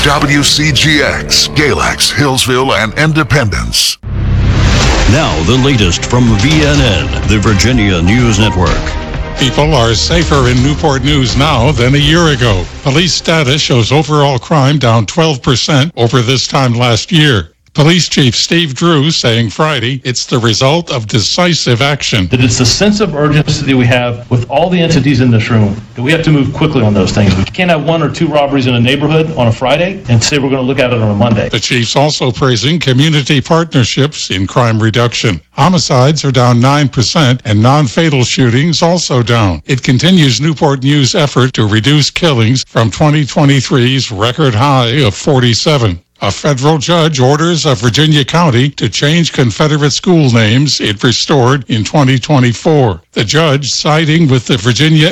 WCGX, Galax, Hillsville, and Independence. Now the latest from VNN, the Virginia News Network. People are safer in Newport News now than a year ago. Police data shows overall crime down 12% over this time last year. Police Chief Steve Drew saying Friday it's the result of decisive action. That it's the sense of urgency we have with all the entities in this room that we have to move quickly on those things. We can't have 1 or 2 robberies in a neighborhood on a Friday and say we're going to look at it on a Monday. The chief's also praising community partnerships in crime reduction. Homicides are down 9% and non-fatal shootings also down. It continues Newport News' effort to reduce killings from 2023's record high of 47. A federal judge orders a Virginia county to change Confederate school names it restored in 2024. The judge, siding with the Virginia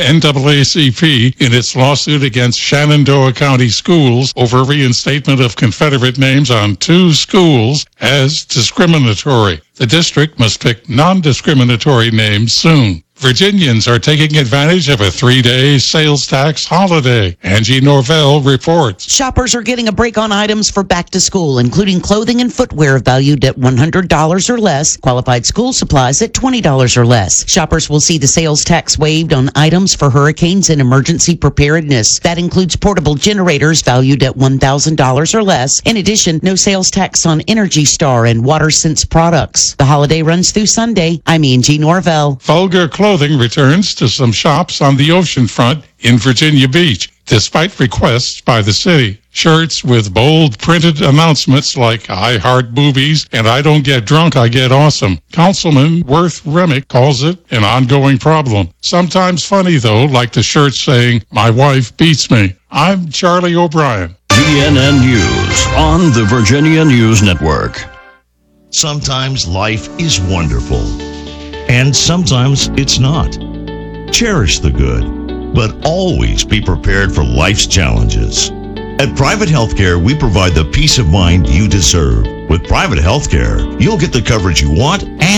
NAACP in its lawsuit against Shenandoah County Schools over reinstatement of Confederate names on 2 schools, as discriminatory. The district must pick non-discriminatory names soon. Virginians are taking advantage of a 3-day sales tax holiday. Angie Norvell reports. Shoppers are getting a break on items for back to school, including clothing and footwear valued at $100 or less, qualified school supplies at $20 or less. Shoppers will see the sales tax waived on items for hurricanes and emergency preparedness. That includes portable generators valued at $1,000 or less. In addition, no sales tax on Energy Star and WaterSense products. The holiday runs through Sunday. I'm Angie Norvell. Vulgar clothing returns to some shops on the ocean front in Virginia Beach, despite requests by the city. Shirts with bold printed announcements like "I heart boobies" and "I don't get drunk, I get awesome." Councilman Worth Remick calls it an ongoing problem. Sometimes funny, though, like the shirt saying, "My wife beats me." I'm Charlie O'Brien. VNN News on the Virginia News Network. Sometimes life is wonderful, and sometimes it's not. Cherish the good, but always be prepared for life's challenges. At Private Healthcare, we provide the peace of mind you deserve. With private healthcare, you'll get the coverage you want and